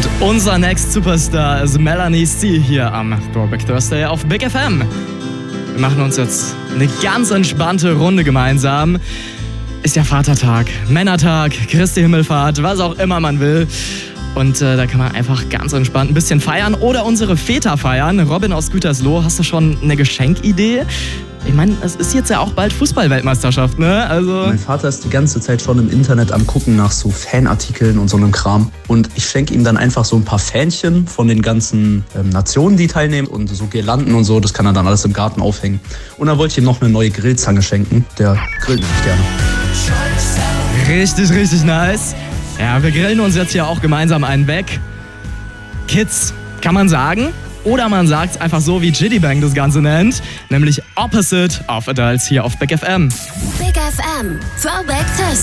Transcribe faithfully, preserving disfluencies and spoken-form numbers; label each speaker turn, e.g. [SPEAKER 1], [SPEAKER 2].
[SPEAKER 1] Und unser Next Superstar ist Melanie C. hier am Throwback Thursday auf Big F M. Wir machen uns jetzt eine ganz entspannte Runde gemeinsam. Ist ja Vatertag, Männertag, Christi Himmelfahrt, was auch immer man will. Und äh, da kann man einfach ganz entspannt ein bisschen feiern oder unsere Väter feiern. Robin aus Gütersloh, hast du schon eine Geschenkidee? Ich meine, es ist jetzt ja auch bald Fußball-Weltmeisterschaft, ne? Also
[SPEAKER 2] mein Vater ist die ganze Zeit schon im Internet am Gucken nach so Fanartikeln und so einem Kram. Und ich schenke ihm dann einfach so ein paar Fähnchen von den ganzen ähm, Nationen, die teilnehmen. Und so Girlanden und so, das kann er dann alles im Garten aufhängen. Und dann wollte ich ihm noch eine neue Grillzange schenken. Der grillt nämlich gerne.
[SPEAKER 1] Richtig, richtig nice. Ja, wir grillen uns jetzt hier auch gemeinsam einen weg. Kids, kann man sagen. Oder man sagt es einfach so, wie Jiddy Bang das Ganze nennt, nämlich Opposite of Adults hier auf Big F M.
[SPEAKER 3] Big F M, Throwback Thursday.